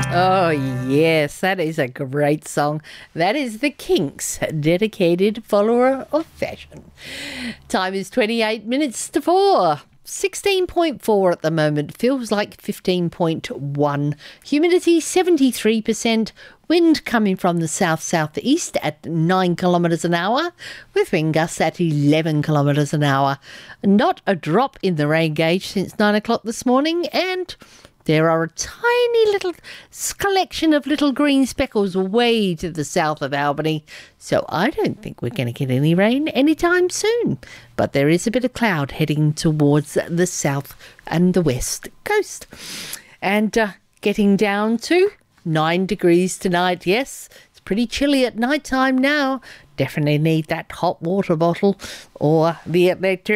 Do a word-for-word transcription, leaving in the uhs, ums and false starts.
Oh, yes, that is a great song. That is The Kinks, dedicated follower of fashion. Time is twenty-eight minutes to four. sixteen point four at the moment. Feels like fifteen point one. Humidity seventy-three percent. Wind coming from the south-southeast at nine kilometres an hour, with wind gusts at eleven kilometres an hour. Not a drop in the rain gauge since nine o'clock this morning, and there are a tiny little collection of little green speckles way to the south of Albany, so I don't think we're going to get any rain anytime soon. But there is a bit of cloud heading towards the south and the west coast. And uh, getting down to nine degrees tonight. Yes, it's pretty chilly at night time now. Definitely need that hot water bottle or the electric